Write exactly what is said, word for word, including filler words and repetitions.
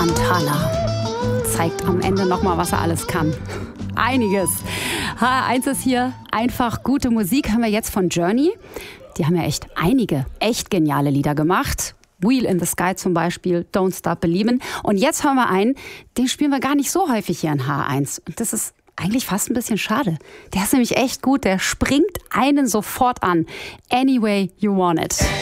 Santana zeigt am Ende nochmal, was er alles kann. Einiges. H R eins ist hier, einfach gute Musik haben wir jetzt von Journey. Die haben ja echt einige, echt geniale Lieder gemacht. Wheel in the Sky zum Beispiel, Don't Stop Believin'. Und jetzt haben wir einen, den spielen wir gar nicht so häufig hier in H R eins. Und das ist eigentlich fast ein bisschen schade. Der ist nämlich echt gut, der springt einen sofort an. Any Way You Want It.